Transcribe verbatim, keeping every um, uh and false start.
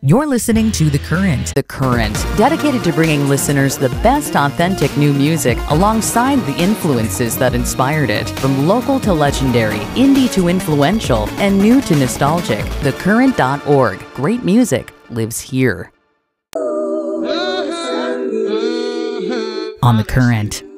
You're listening to The Current. The Current, dedicated to bringing listeners the best authentic new music alongside the influences that inspired it. From local to legendary, indie to influential, and new to nostalgic, the current dot org. Great music lives here. On The Current.